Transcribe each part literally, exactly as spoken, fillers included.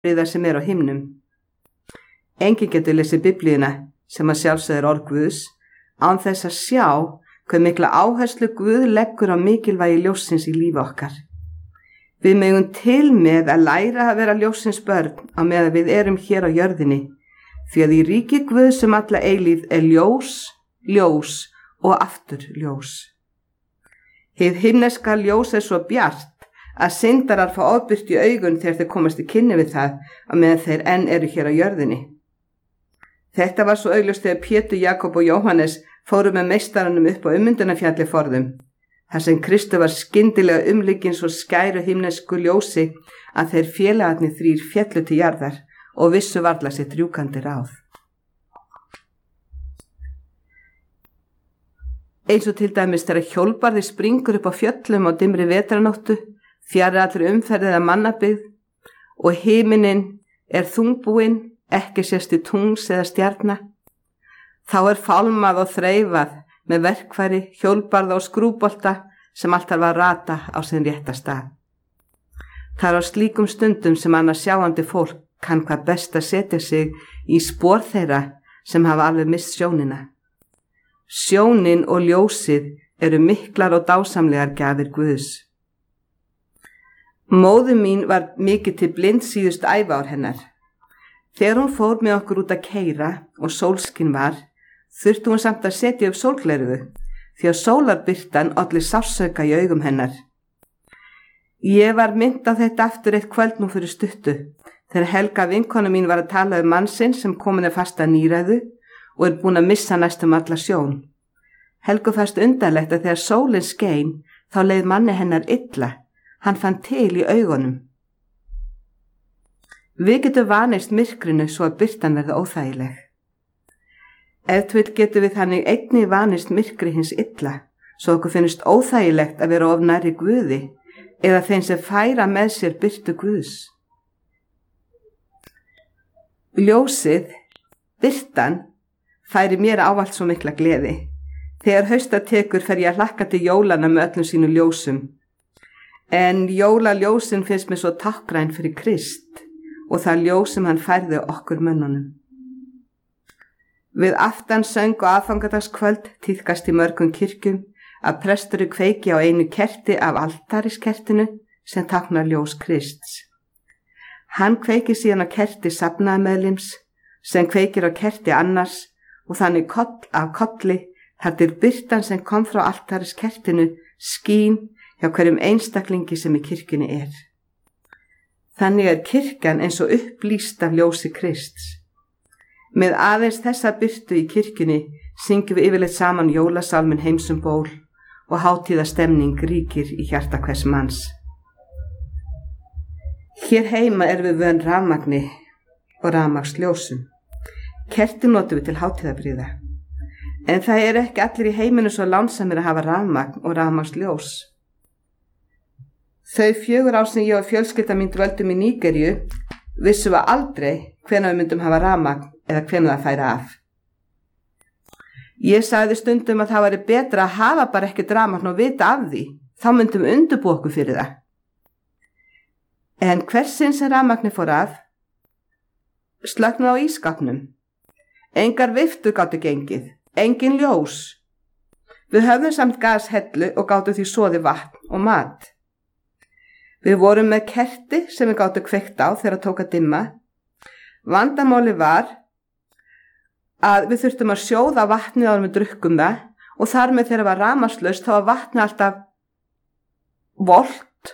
friðar sem er á himnum. Enginn getur lesið Biblíuna, sem að sjálfsögðu er orð Guðs, án þess að sjá hve mikla áherslu Guð leggur á mikilvægi ljóssins í lífi okkar. Við megum til með að læra að vera ljóssins börn á meðan við erum hér á jörðinni, því að í ríki Guðs um alla eilífð er ljós, ljós og aftur ljós. Hið himneska ljós er svo bjart að syndarar fá ofbirtu í augun þegar þeir komast í kynni við það á meðan þeir enn eru hér á jörðinni. Þetta var svo augljóst þegar Pétur, Jakob og Jóhannes fóru með meistaranum upp á ummyndunarfjalli forðum, þar sem Kristur var skyndilega umlykinn svo skæru himnesku ljósi að þeir félagarnir þrír féllu til jarðar og vissu varla sitt rjúkandi ráð. Eins og til dæmis þegar hjólbarði springur upp á fjöllum á dimmri vetranóttu, fjarri allri umferð eða mannabyggð og himinin er þungbúinn, ekki sést í tungls eða stjarna. Þá er fálmað og þreifað með verkfæri, hjólbarða og skrúbolta sem alltaf var að rata á sinn rétta stað. Það er á slíkum stundum sem annars sjáandi fólk kann hvað best að setja sig í spor þeirra sem hafa alveg mist sjónina. Sjónin og ljósið eru miklar og dásamlegar gjafir Guðs. Móðir mín var mikið til blind síðust æviár hennar. Þegar hún fór með okkur út að keyra og sólskin var, þurfti hún samt að setja upp sólgleraugu, því að sólarbirtan olli sársauka í augum hennar. Ég var mynd á þetta aftur eitt kvöld nú fyrir stuttu, þegar Helga vinkona mín var að tala um mann sinn sem komin er fast að níræðu og er búin að missa næstum alla sjón. Helgu fannst undarlegt að þegar sólin skein, þá leið manni hennar illa, hann fann til í augunum. Við getum vanist myrkrinu svo að birtan verða óþægileg. Ef til vill getum við þannig einnig vanist myrkri hins illa, svo okkur finnst óþægilegt að vera of nærri Guði eða þeim sem færa með sér birtu Guðs. Ljósið, birtan, færi mér ávallt svo mikla gleði. Þegar hausta tekur fer ég að hlakka til jólana með öllum sínu ljósum. En jólaljósin finnst mér svo tákgræn fyrir Krist og það ljós sem hann færði okkur mönnunum. Við aftansöng og aðfangadagskvöld tíðkast í mörgum kirkjum að presturinn kveiki á einu kerti af altariskertinu sem táknar ljós Krists. Hann kveiki síðan á kerti safnaðarmeðlims sem kveikir á kerti annars og þannig koll af kolli þar til birtan sem kom frá altariskertinu skín hjá hverjum einstaklingi sem í kirkjunni er. Þannig er kirkjan eins og upplýst af ljósi Krists. Með aðeins þessa birtu í kirkjunni syngjum við yfirleitt saman jólasálminn Heimsum ból og hátíðastemning ríkir í hjarta hvers manns. Hér heima erum við vön rafmagni og rafmagnsljósum. Kerti notum við til hátíðabrýða. En það er ekki allir í heiminu svo lánsamir að hafa rafmagn og rafmagnsljós. Þau fjögur ár sem ég og fjölskylda mín dvöldum í Nígeríu vissum við aldrei hvenær við myndum hafa rafmagn eða hvenær það færi af. Ég sagði stundum að það væri betra að hafa bara ekkert rafmagn og vita af því, þá myndum við undirbúa okkur fyrir það. En hversinn sem rafmagnið fór af, slöknaði á ísskápnum. Engar viftur gátu gengið, engin ljós. Við höfðum samt gashellu og gátu því soði vatn og mat. Við vorum með kerti sem við gátum kveikt á þegar það tók að dimma. Vandamáli var að við þurftum að sjóða vatnið áður en við drukkum það og þar með þegar það var rafmagnslaust þá var vatnið alltaf volt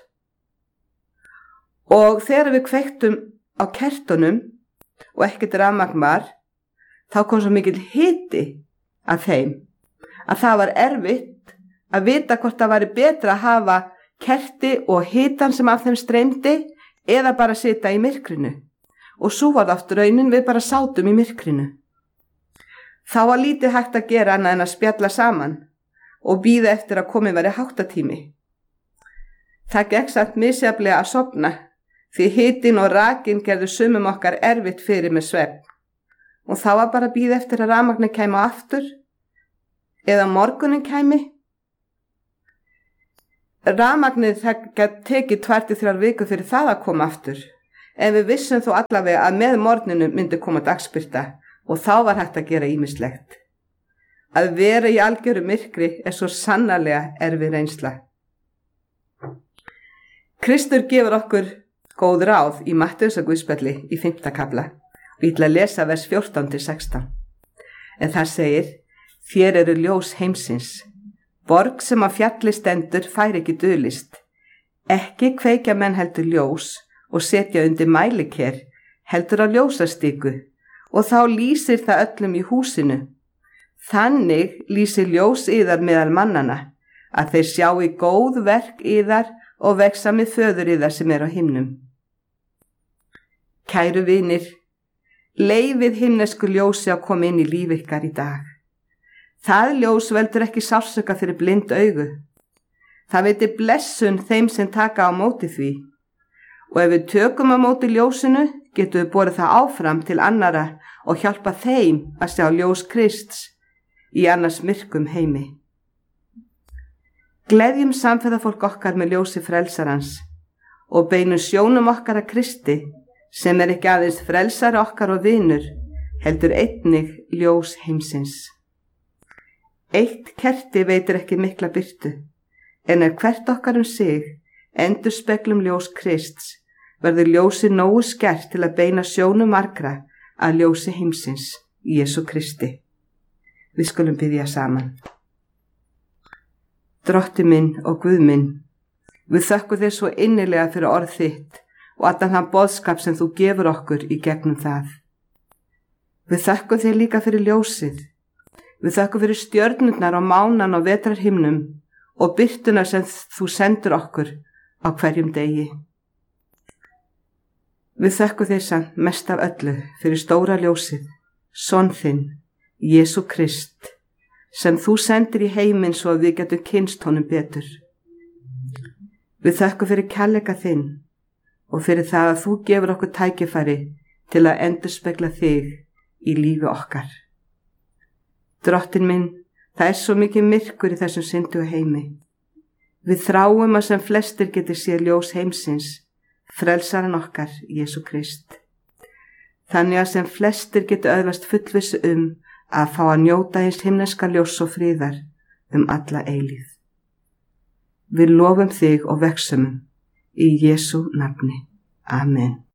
og þegar við kveiktum á kertunum og ekkert rafmagn var þá kom svo mikil hiti af þeim að það var erfitt að vita hvort það væri betra að hafa kerti og hitan sem af þeim streymdi eða bara sita í myrkrinu og svo var það aftur raunin við bara sátum í myrkrinu. Þá var lítið hægt að gera annað en að spjalla saman og bíða eftir að komið væri háttatími. Það gekk samt misjafnlega að sofna því hitin og rakin gerðu sumum okkar erfitt fyrir með svefn og þá var bara að bíða eftir að rafmagnið kæmi á aftur eða morgunin kæmi. Rafmagnið það gat tekið tvær til þrjár vikur fyrir það að koma aftur en við vissum þó allavega að með morgninu myndi koma dagsbirta og þá var hægt að gera ýmislegt. Að vera í algjöru myrkri er svo sannarlega erfið reynsla. Kristur gefur okkur góð ráð í Mattheusar guðspjalli í fimmta kafla og ég ætla að lesa vers fjórtán til sextán. En það segir: þér eru ljós heimsins. Borg sem á fjalli stendur fær ekki dulist. Ekki kveikja menn heldur ljós og setja undir mæliker, heldur á ljósastíku, og þá lýsir það öllum í húsinu. Þannig lýsir ljós yðar meðal mannana, að þeir sjá í góð verk yðar og vexa með föður yðar sem er á himnum. Kæru vinir, leyfið himnesku ljósi að koma inn í líf ykkar í dag. Það ljós veldur ekki sársauka fyrir blind augu. Það veitir blessun þeim sem taka á móti því. Og ef við tökum á móti ljósinu, getum við borið það áfram til annara og hjálpa þeim að sjá ljós Krists í annars myrkum heimi. Gleðjum samferðafólk okkar með ljósi frelsarans og beinum sjónum okkar að Kristi, sem er ekki aðeins frelsari okkar og vinur, heldur einnig ljós heimsins. Eitt kerti veitir ekki mikla birtu, en ef hvert okkar um sig endurspeglum ljós Krists, verður ljósi nógu skert til að beina sjónum margra að ljósi heimsins, Jesú Kristi. Við skulum biðja saman. Drotti minn og Guð minn, við þökkum þér svo innilega fyrir orð þitt og allan þann boðskap sem þú gefur okkur í gegnum það. Við þökkum þér líka fyrir ljósið. Við þökkum fyrir stjörnurnar og mánan og vetrarhimnum og birtuna sem þú sendur okkur á hverjum degi. Við þökkum þér samt mest af öllu fyrir stóra ljósið, son þinn, Jesú Krist, sem þú sendir í heiminn svo að við getum kynnst honum betur. Við þökkum fyrir kærleika þinn og fyrir það að þú gefur okkur tækifæri til að endurspegla þig í lífi okkar. Drottin minn, það er svo mikið myrkur í þessum syndugu heimi. Við þráum að sem flestir geti séð ljós heimsins, frelsaran okkar, Jesú Krist. Þannig að sem flestir geti öðlast fullvissu um að fá að njóta hins himneska ljós og friðar um alla eilíð. Við lofum þig og vexum í Jesú nafni. Amen.